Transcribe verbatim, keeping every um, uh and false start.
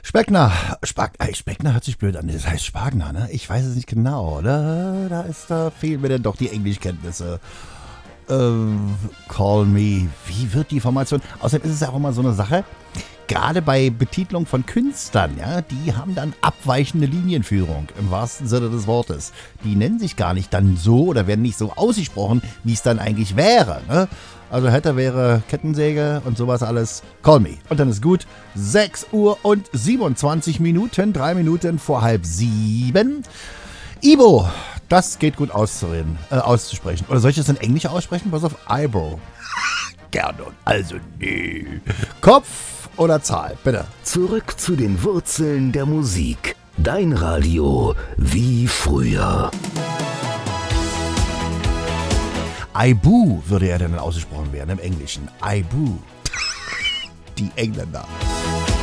Spagna. Spag, ey, Spagna hört sich blöd an. Das heißt Spagna, ne? Ich weiß es nicht genau, oder? Da ist, da fehlen mir denn doch die Englischkenntnisse. Ähm, call me. Wie wird die Formation? Außerdem ist es ja auch immer so eine Sache. Gerade bei Betitlung von Künstlern, ja, die haben dann abweichende Linienführung, im wahrsten Sinne des Wortes. Die nennen sich gar nicht dann so oder werden nicht so ausgesprochen, wie es dann eigentlich wäre, ne? Also hätte, wäre Kettensäge und sowas alles. Call me. Und dann ist gut. sechs Uhr und siebenundzwanzig Minuten, drei Minuten vor halb sieben. Ibo, das geht gut auszureden, äh, auszusprechen. Oder soll ich das in Englisch aussprechen? Pass auf, Ibo. Gerne. Also nee. Kopf oder Zahl, bitte. Zurück zu den Wurzeln der Musik. Dein Radio wie früher. Ibu würde ja dann ausgesprochen werden im Englischen. Ibu. Die Engländer.